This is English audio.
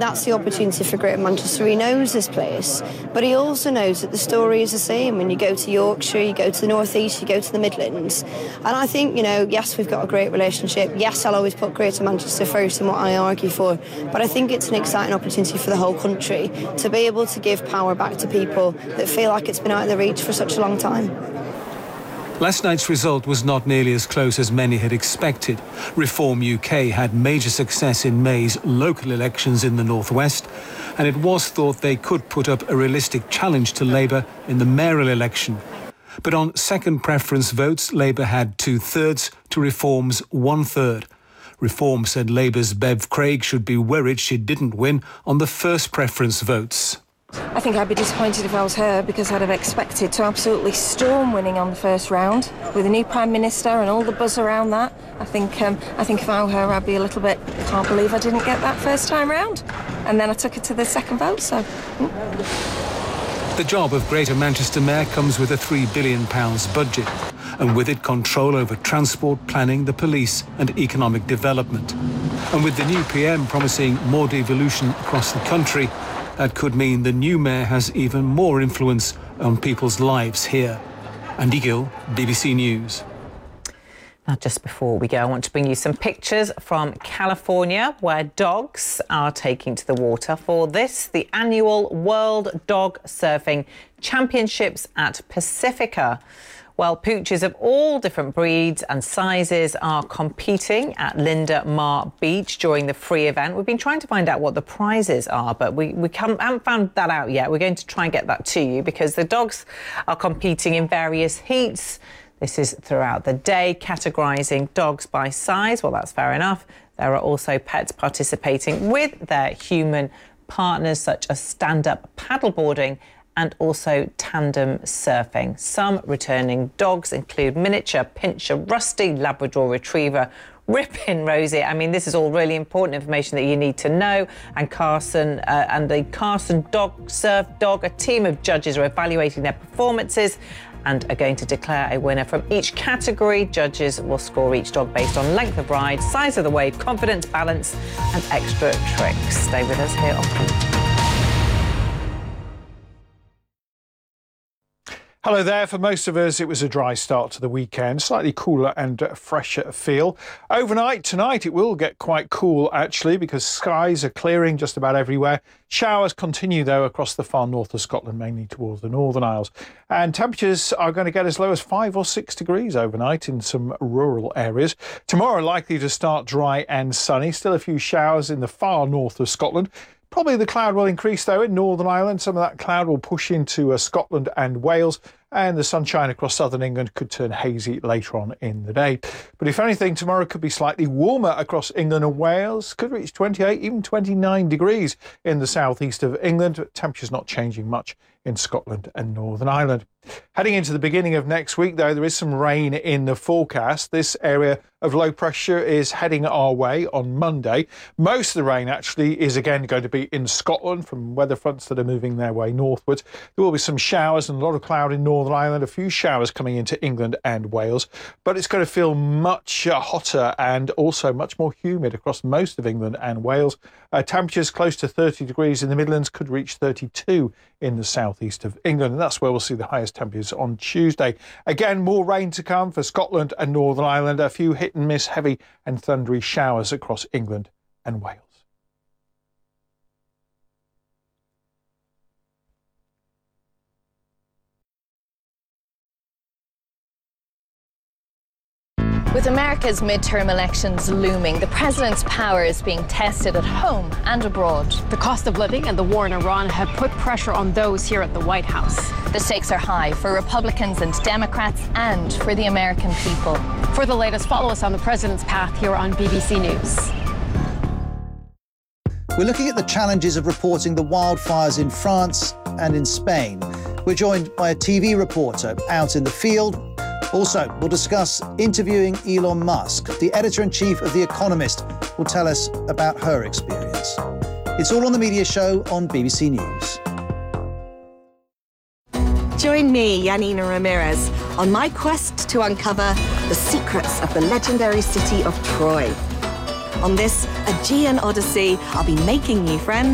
that's the opportunity for Greater Manchester. He knows this place, but he also knows that the story is the same when you go to Yorkshire, you go to the North East, you go to the Midlands. And I think, yes, we've got a great relationship. Yes, I'll always put Greater Manchester first in what I argue for, but I think it's an exciting opportunity for the whole country to be able to give power back to people that feel like it's been out of their reach for such a long time. Last night's result was not nearly as close as many had expected. Reform UK had major success in May's local elections in the North West, and it was thought they could put up a realistic challenge to Labour in the mayoral election. But on second preference votes, Labour had 2/3 to Reform's 1/3. Reform said Labour's Bev Craig should be worried she didn't win on the first preference votes. I think I'd be disappointed if I was her, because I'd have expected to absolutely storm winning on the first round with a new Prime Minister and all the buzz around that. I think if I were her, I'd be a little bit, can't believe I didn't get that first time round. And then I took it to the second vote, so... The job of Greater Manchester Mayor comes with a £3 billion budget, and with it control over transport, planning, the police and economic development. And with the new PM promising more devolution across the country, that could mean the new mayor has even more influence on people's lives here. Andy Gill, BBC News. Now, just before we go, I want to bring you some pictures from California, where dogs are taking to the water for the annual World Dog Surfing Championships at Pacifica. Well, pooches of all different breeds and sizes are competing at Linda Mar Beach during the free event. We've been trying to find out what the prizes are, but we haven't found that out yet. We're going to try and get that to you, because the dogs are competing in various heats. This is throughout the day, categorising dogs by size. Well, that's fair enough. There are also pets participating with their human partners, such as stand-up paddleboarding and also tandem surfing. Some returning dogs include miniature pinscher Rusty, Labrador Retriever, Rippin' Rosie. I mean, this is all really important information that you need to know. And Carson and the Carson Dog Surf Dog, a team of judges are evaluating their performances and are going to declare a winner from each category. Judges will score each dog based on length of ride, size of the wave, confidence, balance and extra tricks. Stay with us here on... Hello there. For most of us, it was a dry start to the weekend, slightly cooler and fresher feel. Overnight tonight, it will get quite cool, actually, because skies are clearing just about everywhere. Showers continue, though, across the far north of Scotland, mainly towards the Northern Isles. And temperatures are going to get as low as 5 or 6 degrees overnight in some rural areas. Tomorrow, likely to start dry and sunny. Still a few showers in the far north of Scotland. Probably the cloud will increase, though, in Northern Ireland. Some of that cloud will push into Scotland and Wales, and the sunshine across southern England could turn hazy later on in the day. But if anything, tomorrow could be slightly warmer across England and Wales. Could reach 28, even 29 degrees in the southeast of England. Temperatures not changing much in Scotland and Northern Ireland. Heading into the beginning of next week, though, there is some rain in the forecast. This area of low pressure is heading our way on Monday. Most of the rain actually is again going to be in Scotland from weather fronts that are moving their way northwards. There will be some showers and a lot of cloud in Northern Ireland, a few showers coming into England and Wales, but it's going to feel much hotter and also much more humid across most of England and Wales. Temperatures close to 30 degrees in the Midlands, could reach 32 in the southeast of England, and that's where we'll see the highest temperatures on Tuesday. Again, more rain to come for Scotland and Northern Ireland, a few hit and miss heavy and thundery showers across England and Wales. With America's midterm elections looming, the president's power is being tested at home and abroad. The cost of living and the war in Iran have put pressure on those here at the White House. The stakes are high for Republicans and Democrats and for the American people. For the latest, follow us on the president's path here on BBC News. We're looking at the challenges of reporting the wildfires in France and in Spain. We're joined by a TV reporter out in the field. Also, we'll discuss interviewing Elon Musk. The editor-in-chief of The Economist will tell us about her experience. It's all on The Media Show on BBC News. Join me, Yanina Ramirez, on my quest to uncover the secrets of the legendary city of Troy. On this Aegean Odyssey, I'll be making new friends